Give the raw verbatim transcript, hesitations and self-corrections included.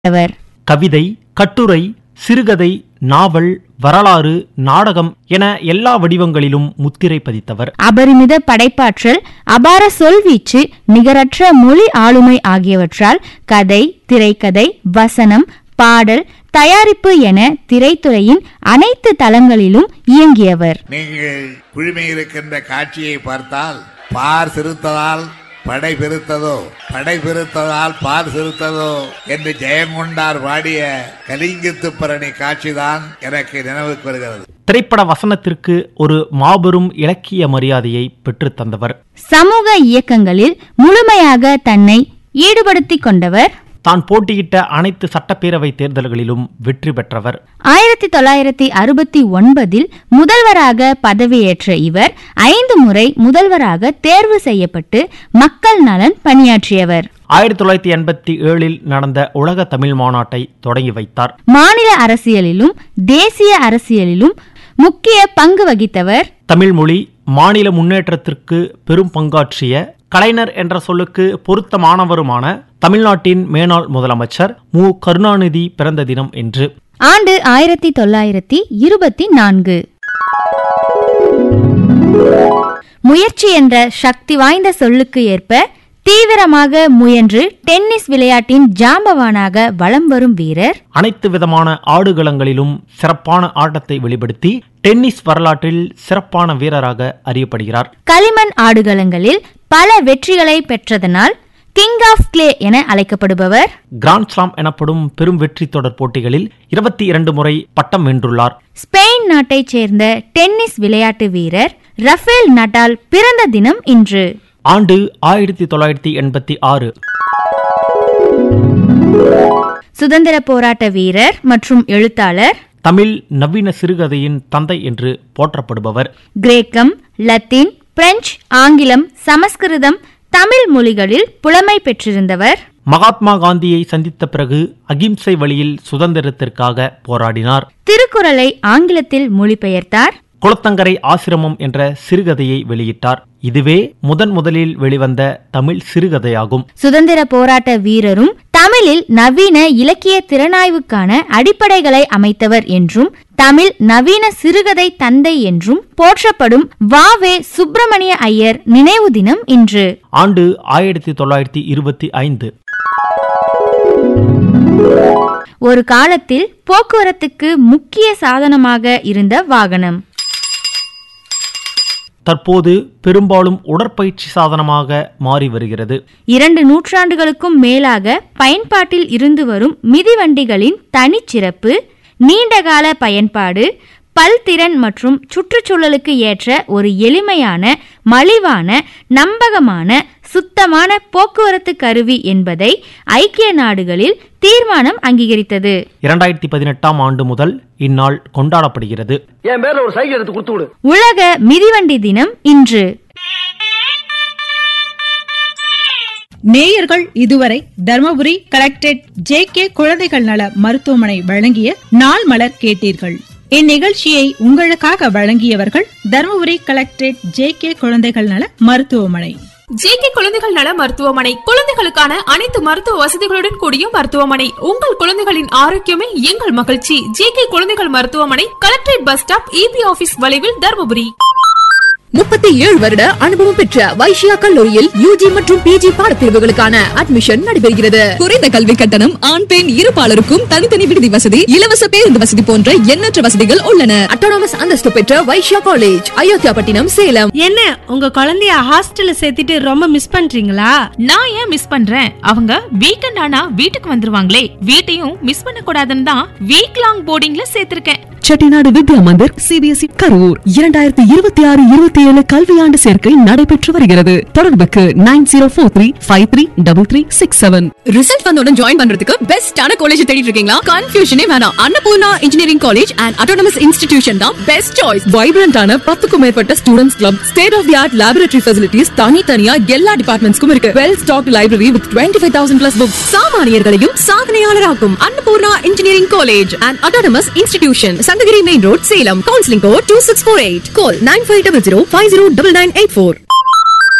அவர். கவிதை, கட்டுரை, சிறுகதை, நாவல், வரலாறு, நாடகம் என எல்லா வடிவங்களிலும் முத்திரை பதித்தவர். அபரிமித படைப்பாற்றல், அபார சொல்வீச்சு, நிகரற்ற மொழி ஆளுமை ஆகியவற்றால் கதை, திரைக்கதை, வசனம், பாடல், தயாரிப்பு என திரைத்துறையின் அனைத்து தளங்களிலும் இயங்கியவர். நீங்கள் குழுமையிருக்கின்ற காட்சியை பார்த்தால் பார் சிறுத்ததால் படை பெருத்ததோ, படை பெருத்ததால் பார் சிறுத்ததோ என்று ஜெயங்கொண்டார் பாடிய கலிங்கத்து பரணி காட்சிதான் எனக்கு நினைவுக்கு வருகிறது. திரைப்பட வசனத்திற்கு ஒரு மாபெரும் இலக்கிய மரியாதையை பெற்று தந்தவர். சமூக இயக்கங்களில் முழுமையாக தன்னை ஈடுபடுத்திக் கொண்டவர். தான் போட்டியிட்ட அனைத்து சட்டப்பேரவை தேர்தல்களிலும் வெற்றி பெற்றவர். ஆயிரத்தி தொள்ளாயிரத்தி அறுபத்தி ஒன்பதில் முதல்வராக பதவியேற்ற இவர் ஐந்து முறை முதல்வராக தேர்வு செய்யப்பட்டு மக்கள் நலன் பணியாற்றியவர். ஆயிரத்தி தொள்ளாயிரத்தி எண்பத்தி ஏழில் நடந்த உலக தமிழ் மாநாட்டை தொடங்கி வைத்தார். மாநில அரசியலிலும் தேசிய அரசியலிலும் முக்கிய பங்கு வகித்தவர். தமிழ் மொழி மாநில முன்னேற்றத்திற்கு பெரும் பங்காற்றிய, கலைஞர் என்ற சொல்லுக்கு பொருத்தமானவருமான தமிழ்நாட்டின் மேனாள் முதலமைச்சர் மு கருணாநிதி பிறந்த தினம் என்று. ஆண்டு ஆயிரத்தி தொள்ளாயிரத்தி இருபத்தி நான்கு. முயற்சி என்ற சக்தி வாய்ந்த சொல்லுக்கு ஏற்ப தீவிரமாக முயன்று டென்னிஸ் விளையாட்டின் ஜாம்பவானாக வலம் வரும் வீரர். அனைத்து விதமான ஆடுகளங்களிலும் சிறப்பான ஆட்டத்தை வெளிப்படுத்தி டென்னிஸ் வரலாற்றில் சிறப்பான வீரராக அறியப்படுகிறார். களிமண் ஆடுகளங்களில் பல வெற்றிகளை பெற்றதனால் கிங் ஆஃப் கிளே என அழைக்கப்படுபவர். கிராண்ட் ஸ்லாம் எனப்படும் பெரும் வெற்றி தொடர் போட்டிகளில் இருபத்தி இரண்டு முறை பட்டம் வென்றுள்ளார். ஸ்பெயின் நாட்டைச் சேர்ந்த டென்னிஸ் விளையாட்டு வீரர் ரஃபேல் நடால் பிறந்த தினம் இன்று. ஆண்டு ஆயிரத்தி தொள்ளாயிரத்தி எண்பத்தி ஆறு. சுதந்திர போராட்ட வீரர் மற்றும் எழுத்தாளர். தமிழ் நவீன சிறுகதையின் தந்தை என்று போற்றப்படுபவர். கிரேக்கம், லத்தீன், பிரெஞ்சு, ஆங்கிலம், சமஸ்கிருதம், தமிழ் மொழிகளில் புலமை பெற்றிருந்தவர். மகாத்மா காந்தியை சந்தித்த பிறகு அகிம்சை வழியில் சுதந்திரத்திற்காக போராடினார். திருக்குறளை ஆங்கிலத்தில் மொழிபெயர்த்தார். குளத்தங்கரை ஆசிரமம் என்ற சிறுகதையை வெளியிட்டார். இதுவே முதன் முதலில் வெளிவந்த தமிழ் சிறுகதையாகும். சுதந்திர போராட்ட வீரரும் தமிழில் நவீன இலக்கிய திறனாய்வுக்கான அடிப்படைகளை அமைத்தவர் என்றும் தமிழ் நவீன சிறுகதை தந்தை என்றும் போற்றப்படும் வாவே சுப்பிரமணிய ஐயர் நினைவு தினம் இன்று. ஆண்டு ஆயிரத்தி தொள்ளாயிரத்தி இருபத்தி ஐந்து. ஒரு காலத்தில் போக்குவரத்துக்கு முக்கிய சாதனமாக இருந்த வாகனம் தற்போது பெரும்பாலும் உடற்பயிற்சி சாதனமாக மாறி வருகிறது. இரண்டு நூற்றாண்டுகளுக்கும் மேலாக பயன்பாட்டில் இருந்து வரும் மிதிவண்டிகளின் தனிச்சிறப்பு, நீண்டகால பயன்பாடு, பல்திறன் மற்றும் சுற்றுச்சூழலுக்கு ஏற்ற ஒரு எளிமையான, மலிவான, நம்பகமான, சுத்தமான போக்குவரத்து கருவி என்பதை ஐக்கிய நாடுகளில் தீர்மானம் அங்கீகரித்தது. இரண்டாயிரத்தி பதினெட்டாம் ஆண்டு முதல் இந்நாள் கொண்டாடப்படுகிறது. உலக மிதிவண்டி தினம் இன்று. நேயர்கள் இதுவரை தர்மபுரி கலெக்டரேட் ஜே கே குழந்தைகள் நல மருத்துவமனை வழங்கிய நாள் மலர் கேட்டீர்கள். இந்நிகழ்ச்சியை உங்களுக்காக வழங்கியவர்கள் தர்மபுரி கலெக்டரேட் ஜே கே குழந்தைகள் நல மருத்துவமனை. ஜே கே குழந்தைகள் நல மருத்துவமனை குழந்தைகளுக்கான அனைத்து மருத்துவ வசதிகளுடன் கூடிய மருத்துவமனை. உங்கள் குழந்தைகளின் ஆரோக்கியமே எங்கள் மகிழ்ச்சி. ஜே கே குழந்தைகள் மருத்துவமனை, collectorate bus stop, EB office வளைவில், தர்மபுரி. முப்பத்தி ஏழு வருட அனுபவம் பெற்ற வைஷ்யா கல்லூரியில் யூஜி மற்றும் பிஜி பாடப்பிரிவுகளுக்கான அட்மிஷன் நடைபெறுகிறது. குறைந்த கல்வி கட்டணம், ஆண் பெண் இருபாலருக்கும் தனித்தனி விடுதி வசதி, இலவச பேருந்து வசதி போன்ற எண்ணற்ற வசதிகள் உள்ளன. அட்டானமஸ் அந்தஸ்து பெற்ற வைஷ்யா காலேஜ், அயோத்தியாபட்டினம், சேலம். என்ன உங்க குழந்தைய ஹாஸ்டல்ல சேர்த்துட்டு ரொம்ப மிஸ் பண்றீங்களா? நான் ஏன் மிஸ் பண்றேன்? அவங்க வீக்கெண்ட் ஆனா வீட்டுக்கு வந்துருவாங்களே, வீட்டையும் மிஸ் பண்ண கூடாதுன்னு தான் week long போர்டிங்ல சேர்த்திருக்கேன். Chettinad Vidya Mandir CBSE Karur இரண்டாயிரத்தி இருபத்தி ஆறு இருபத்தி ஏழு கல்வியாண்டு சேர்க்கை நடைபெற்று வருகிறது. தொடர்புக்கு nine zero four three five three double three six seven. Result வந்தவுடன் ஜாயின் பண்றதுக்கு பெஸ்டான காலேஜ் தேடிட்டு இருக்கீங்களா? கன்ஃபியூஷனே வேணாம். Annapurna engineering college and autonomous institution தான் பெஸ்ட் சாய்ஸ். வைப்ரண்டான பத்துக்கும் மேற்பட்ட students club, state of the art laboratory facilities, தனித்தனியா எல்லா டிபார்ட்மெண்ட்ஸ்க்கும் இருக்கு. Well stocked library with twenty five thousand plus books. சாமானியர்களையும் சாதனையாளராக்கும் Annapurna engineering college and autonomous institution, Sankagiri main road, Salem. Counselling code two six four eight. Call nine five zero zero five zero nine nine eight four.